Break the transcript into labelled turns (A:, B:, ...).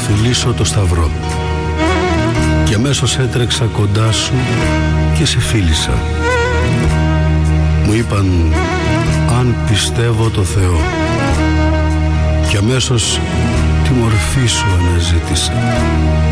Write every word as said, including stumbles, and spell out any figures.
A: φιλήσω το σταυρό. Και αμέσως έτρεξα κοντά σου και σε φίλησα. Μου είπαν αν πιστεύω το Θεό. Και αμέσως τη μορφή σου αναζήτησα.